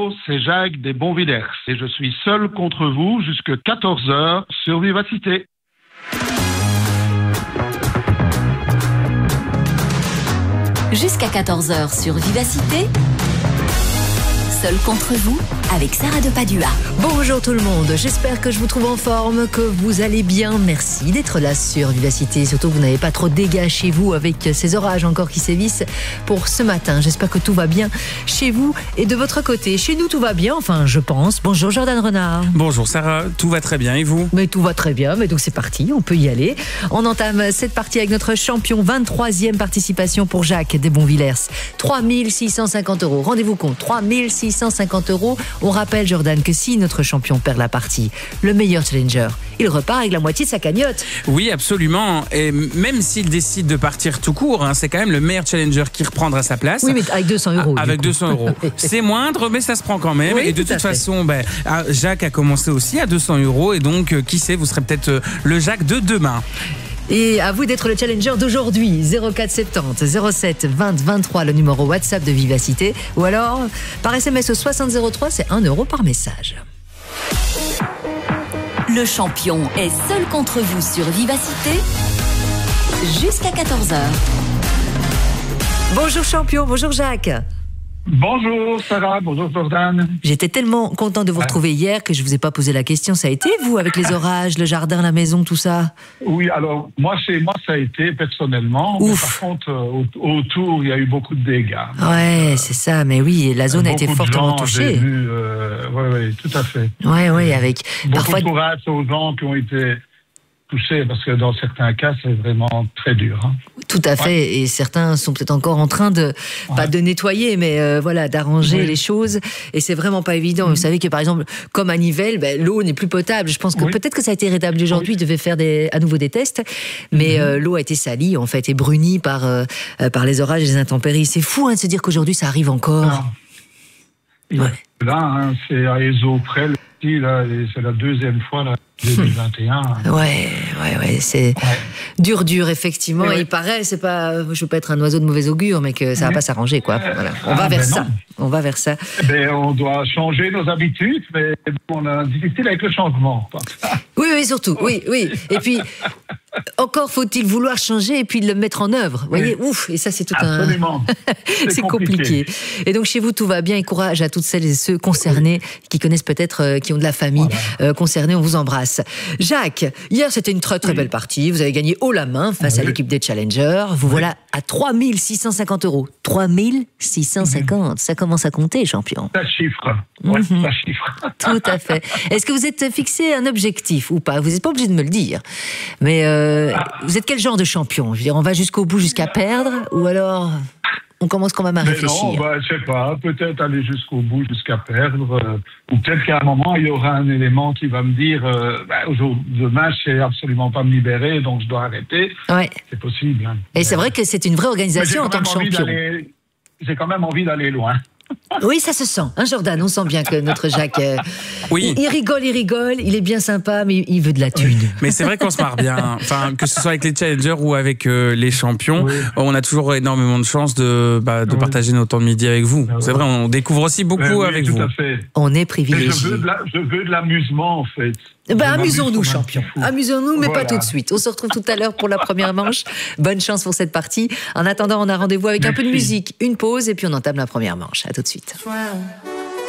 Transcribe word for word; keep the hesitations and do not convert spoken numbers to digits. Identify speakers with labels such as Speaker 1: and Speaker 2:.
Speaker 1: Bonjour, c'est Jacques des Bonvillers et je suis seul contre vous jusqu'à quatorze heures sur Vivacité.
Speaker 2: Jusqu'à quatorze heures sur Vivacité. Seul contre vous, avec Sarah de Padua.
Speaker 3: Bonjour tout le monde, j'espère que je vous trouve en forme, que vous allez bien. Merci d'être là sur Vivacité. Surtout que vous n'avez pas trop de dégâts chez vous avec ces orages encore qui sévissent pour ce matin. J'espère que tout va bien chez vous et de votre côté. Chez nous, tout va bien, enfin, je pense. Bonjour Jordan Renard.
Speaker 4: Bonjour Sarah, tout va très bien et vous?
Speaker 3: Mais tout va très bien, mais donc c'est parti, on peut y aller. On entame cette partie avec notre champion, vingt-troisième participation pour Jacques des Bonvillers. trois mille six cent cinquante euros, rendez-vous compte, trois mille six cent cinquante euros. On rappelle Jordan que si notre champion perd la partie, le meilleur challenger, il repart avec la moitié de sa cagnotte.
Speaker 4: Oui, absolument. Et même s'il décide de partir tout court, hein, c'est quand même le meilleur challenger qui reprendra sa place.
Speaker 3: Oui, mais avec deux cents euros.
Speaker 4: Avec deux cents euros. C'est moindre, mais ça se prend quand même.
Speaker 3: Oui,
Speaker 4: et de toute façon, ben, Jacques a commencé aussi à deux cents euros. Et donc, qui sait, vous serez peut-être le Jacques de demain.
Speaker 3: Et à vous d'être le challenger d'aujourd'hui. Zéro quatre soixante-dix zéro sept vingt vingt-trois, le numéro WhatsApp de Vivacité. Ou alors, par S M S au soixante zéro trois, c'est un euro par message.
Speaker 2: Le champion est seul contre vous sur Vivacité. Jusqu'à quatorze heures.
Speaker 3: Bonjour champion, bonjour Jacques.
Speaker 1: Bonjour Sarah, bonjour Jordan.
Speaker 3: J'étais tellement content de vous retrouver hier que je vous ai pas posé la question. Ça a été, vous, avec les orages, le jardin, la maison, tout ça?
Speaker 1: Oui, alors, moi, chez moi, ça a été personnellement. Mais par contre, euh, autour, il y a eu beaucoup de dégâts.
Speaker 3: Ouais, c'est ça, mais oui, la zone a été fortement touchée.
Speaker 1: J'ai vu, euh, oui, oui, tout à fait.
Speaker 3: Oui, oui, avec...
Speaker 1: Beaucoup
Speaker 3: parfois...
Speaker 1: de courage aux gens qui ont été touchés, parce que dans certains cas, c'est vraiment très dur. Hein.
Speaker 3: Tout à fait, ouais. Et certains sont peut-être encore en train de, ouais. pas de nettoyer, mais euh, voilà, d'arranger oui. les choses, et c'est vraiment pas évident. Mmh. Vous savez que par exemple, comme à Nivelles, ben, l'eau n'est plus potable. Je pense que oui. peut-être que ça a été rétabli aujourd'hui, oui. ils devaient faire des, à nouveau des tests, mais mmh. euh, l'eau a été salie, en fait, et brunie par, euh, par les orages et les intempéries. C'est fou hein, de se dire qu'aujourd'hui, ça arrive encore.
Speaker 1: Ah. Ouais. Là, hein, c'est à Ezo près, là, c'est la deuxième fois, là. deux mille vingt et un.
Speaker 3: Ouais, ouais, ouais, c'est ouais. dur, dur, effectivement. Ouais. Il paraît, c'est pas, je veux pas être un oiseau de mauvais augure, mais que ça va pas s'arranger, quoi. Voilà. On va ah, vers ben ça. Non. On va vers ça.
Speaker 1: Ben, on doit changer nos habitudes, mais on a difficile avec le changement.
Speaker 3: Oui, oui, surtout. Oui, oui. Et puis, encore faut-il vouloir changer et puis le mettre en œuvre. Vous voyez, oui. Ouf, et ça, c'est tout
Speaker 1: Absolument.
Speaker 3: un. C'est, c'est compliqué. compliqué. Et donc, chez vous, tout va bien. Et courage à toutes celles et ceux concernés, oui. qui connaissent peut-être, euh, qui ont de la famille voilà. euh, concernée. On vous embrasse. Jacques, hier c'était une très très oui. belle partie. Vous avez gagné haut la main face oui. à l'équipe des Challengers. Vous oui. voilà à trois mille six cent cinquante euros. trois mille six cent cinquante. Ça commence à compter, champion.
Speaker 1: Ça chiffre. Ouais, mm-hmm. ça chiffre.
Speaker 3: Tout à fait. Est-ce que vous êtes fixé un objectif ou pas? Vous n'êtes pas obligé de me le dire. Mais euh, ah. vous êtes quel genre de champion? Je veux dire, on va jusqu'au bout jusqu'à perdre ou alors on commence quand même à
Speaker 1: mais
Speaker 3: réfléchir?
Speaker 1: Non, bah, je sais pas. Peut-être aller jusqu'au bout, jusqu'à perdre. Euh, ou peut-être qu'à un moment, il y aura un élément qui va me dire euh, bah, aujourd'hui, demain, je ne sais absolument pas me libérer, donc je dois arrêter.
Speaker 3: Ouais.
Speaker 1: C'est possible. Hein.
Speaker 3: Et c'est vrai que c'est une vraie organisation en tant que champion.
Speaker 1: J'ai quand même envie d'aller loin.
Speaker 3: Oui, ça se sent, hein, Jordan. On sent bien que notre Jacques, euh,
Speaker 4: oui.
Speaker 3: il, il rigole, il rigole, il est bien sympa, mais il veut de la thune.
Speaker 4: Mais c'est vrai qu'on se marre bien. Enfin, que ce soit avec les challengers ou avec euh, les champions, oui. on a toujours énormément de chance de, bah, de oui. partager nos temps de midi avec vous. C'est vrai, on découvre aussi beaucoup oui, avec
Speaker 1: tout
Speaker 4: vous.
Speaker 1: À fait.
Speaker 3: On est privilégiés.
Speaker 1: Je veux, de la, je veux de l'amusement, en fait.
Speaker 3: Ben, amusons-nous, champion. Amusons-nous, mais voilà. pas tout de suite. On se retrouve tout à l'heure pour la première manche. Bonne chance pour cette partie. En attendant, on a rendez-vous avec Merci. un peu de musique, une pause, et puis on entame la première manche. À tout de suite. Wow.